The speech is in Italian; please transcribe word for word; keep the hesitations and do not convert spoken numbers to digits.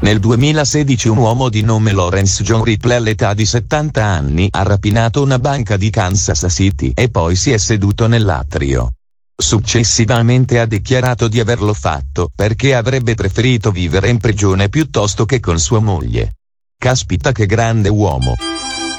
Nel duemilasedici un uomo di nome Lawrence John Ripley all'età di settanta anni ha rapinato una banca di Kansas City e poi si è seduto nell'atrio. Successivamente ha dichiarato di averlo fatto perché avrebbe preferito vivere in prigione piuttosto che con sua moglie. Caspita che grande uomo!